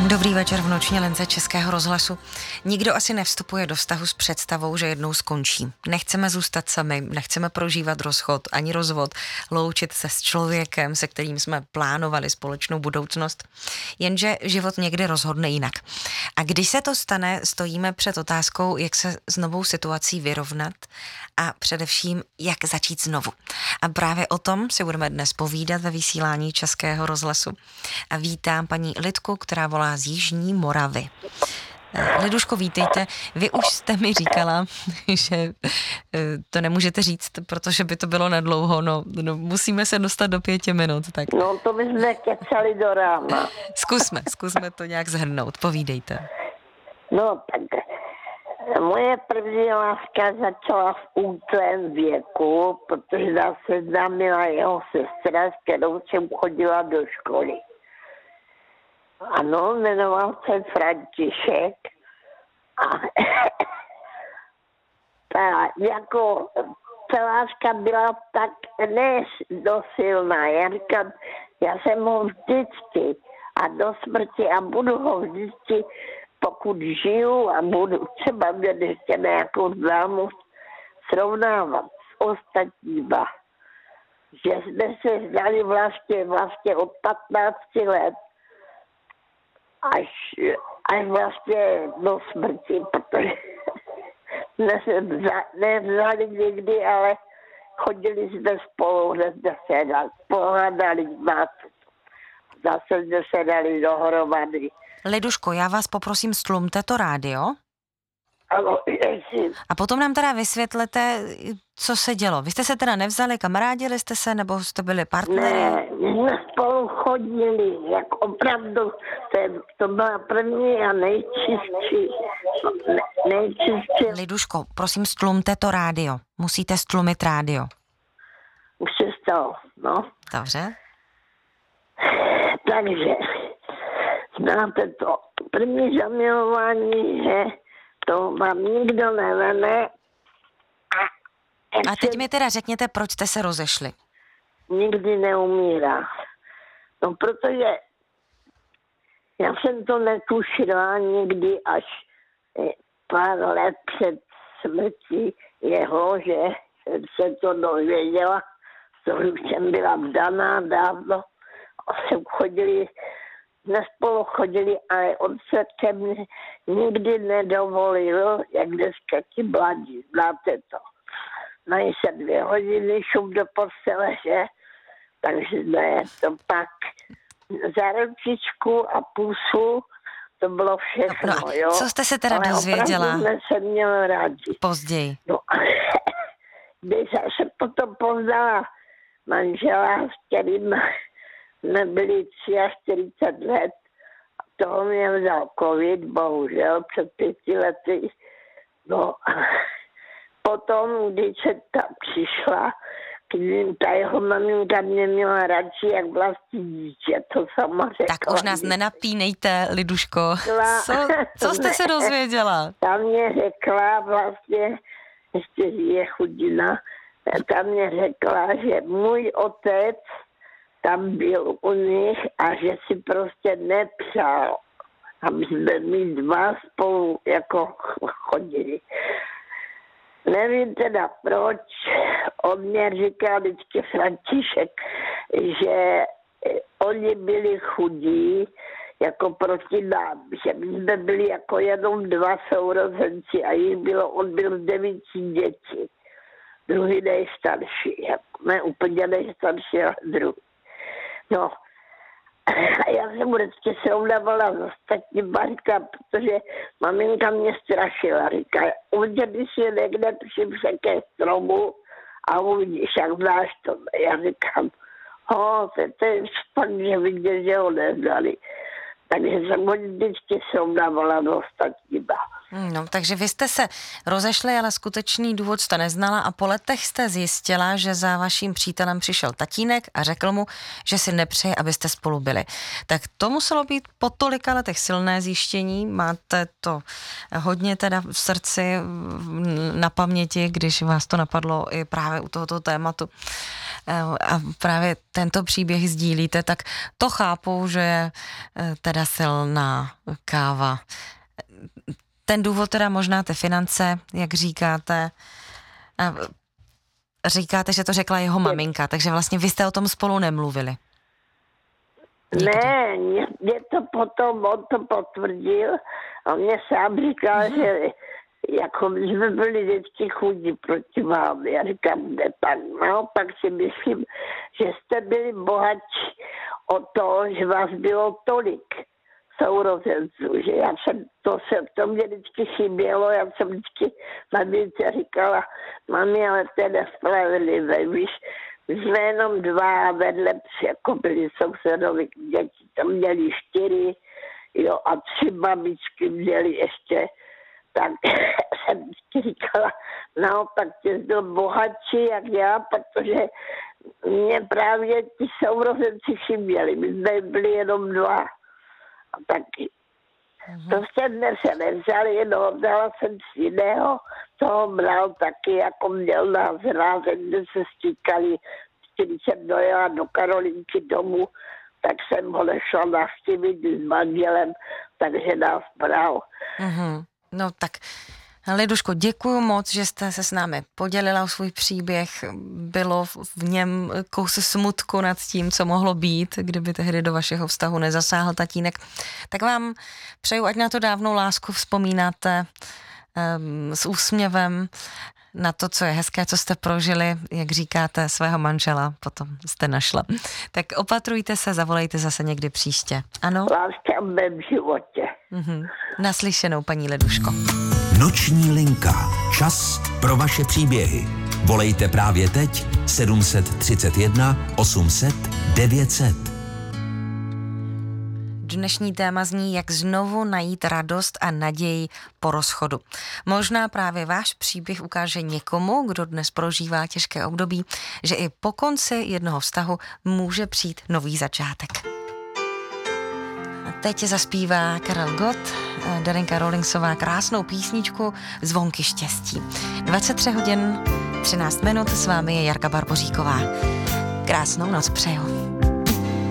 Dobrý večer v noční lince Českého rozhlasu. Nikdo asi nevstupuje do vztahu s představou, že jednou skončí. Nechceme zůstat sami, nechceme prožívat rozchod ani rozvod, loučit se s člověkem, se kterým jsme plánovali společnou budoucnost. Jenže život někdy rozhodne jinak. A když se to stane, stojíme před otázkou, jak se s novou situací vyrovnat a především, jak začít znovu. A právě o tom si budeme dnes povídat ve vysílání Českého rozhlasu. A vítám paní Lidku, která volá z Jižní Moravy. Liduško, vítejte. Vy už jste mi říkala, že to nemůžete říct, protože by to bylo nadlouho. No, musíme se dostat do 5 minut. Tak. No to bychom kecali do rána. Zkusme to nějak shrnout. Povídejte. No tak moje první láska začala v útlém věku, protože nás seznámila jeho sestra, s kterou jsem chodila do školy. Ano, jmenoval se František a ta láska byla tak dosilná. Já jsem ho vždycky a do smrti a budu ho vždycky, pokud žiju a budu třeba mět ještě nějakou známost, srovnávat s ostatníma. Že jsme se znali vlastně od 15 let až vlastně do smrti, protože jsme se nevzali nikdy, ale chodili jsme spolu, že jsme se pohádali nás. Zase jsme se dali dohromady. Liduško, já vás poprosím, stlumte to rádio. Ano, a potom nám teda vysvětlete, co se dělo. Vy jste se teda nevzali, kamarádili jste se, nebo jste byli partnery? Ne, my jsme spolu chodili, jak opravdu, to byla první a nejčistší. Liduško, prosím, stlumte to rádio. Musíte stlumit rádio. Už se stalo, no. Dobře. Takže, znáte to, první zamilování, že to vám nikdo neveme. A teď mi teda řekněte, proč jste se rozešli. Nikdy neumírá. No, protože já jsem to netušila nikdy až pár let před smrtí jeho, že jsem se to dozvěděla, co už jsem byla vdaná dávno a jsme spolu chodili, ale on se ke mně nikdy nedovolil, jak dneska ti mladí, znáte to. Mají se 2 hodiny, šup do postele, že? Takže ne, to pak za ručičku a pusu, to bylo všechno, no, jo. Co jste se teda ale dozvěděla? Ale opravdu se měl rádi. Později. No, když se potom poznala manžela, s kterým jsme byli 43 let, a toho mě vzal covid, bohužel, před 5 lety. No a potom, když se tam přišla, když ta jeho maminka mě měla radši jak vlastní dítě, to sama řekla. Tak už nás nenapínejte, Liduško. Co jste se dozvěděla? Ta mě řekla vlastně, ještě je chudina, ta mě řekla, že můj otec tam byl u nich a že si prostě nepřál, aby jsme my 2 spolu jako chodili. Nevím teda proč, on mě říkal vždycky František, že oni byli chudí jako proti nám, že my jsme byli jako jenom 2 sourozenci a on byl z 9 dětí. Druhý nejstarší, ne úplně nejstarší, ale druhý. No, a já jsem vždycky srovnávala s ostatníma, protože maminka mě strašila. Říká, udělej si někde při ke stromu a uvidíš, jak znáš to. Já říkám, to je fakt, že vidět, že ho neznali. Takže jsem ho vždycky srovnávala s ostatníma. No, takže vy jste se rozešli, ale skutečný důvod jste neznala a po letech jste zjistila, že za vaším přítelem přišel tatínek a řekl mu, že si nepřeje, abyste spolu byli. Tak to muselo být po tolika letech silné zjištění, máte to hodně teda v srdci, na paměti, když vás to napadlo i právě u tohoto tématu. a právě tento příběh sdílíte, tak to chápu, že je teda silná káva. Ten důvod teda možná ty finance, jak říkáte, říkáte, že to řekla jeho maminka, takže vlastně vy jste o tom spolu nemluvili. Nikdy. Ne, mě to potom, on to potvrdil a mě sám říkal, že jako my jsme byli vždycky chudí proti vám. Já říkám, ne, tak naopak si myslím, že jste byli bohatší o to, že vás bylo tolik sourozenců, že to mě vždycky chybělo, já jsem vždycky mamince říkala, mami, ale to je nespravedlivé, víš, my jsme jenom 2 vedle, jako byli sousedovi děti, tam měli 4, jo, a 3 babičky měli ještě, tak jsem vždycky říkala, naopak ty byl bohatší jak já, protože mě právě ti sourozenci chyběli, my jsme byli jenom 2. A taky. To jsem se nevzali, jenom vzala jsem si jiného, toho bral taky, jako měl nás rád, kde se stýkali, když jsem dojela do Karolinky domů, tak jsem ho nešla navštívit s manželem, takže nás bral. No tak, Liduško, děkuju moc, že jste se s námi podělila o svůj příběh. Bylo v něm kousek smutku nad tím, co mohlo být, kdyby tehdy do vašeho vztahu nezasáhl tatínek. Tak vám přeju, ať na to dávnou lásku vzpomínáte s úsměvem na to, co je hezké, co jste prožili, jak říkáte, svého manžela potom jste našla. Tak opatrujte se, zavolejte zase někdy příště. Ano? Láska v mém životě. Naslyšenou, paní Liduško. Noční linka. Čas pro vaše příběhy. Volejte právě teď 731 800 900. Dnešní téma zní, jak znovu najít radost a naději po rozchodu. Možná právě váš příběh ukáže někomu, kdo dnes prožívá těžké období, že i po konci jednoho vztahu může přijít nový začátek. A teď zaspívá Karel Gott, Darinka Rawlingsová krásnou písničku Zvonky štěstí. 23 hodin 13 minut, s vámi je Jarka Barboříková. Krásnou noc přeju.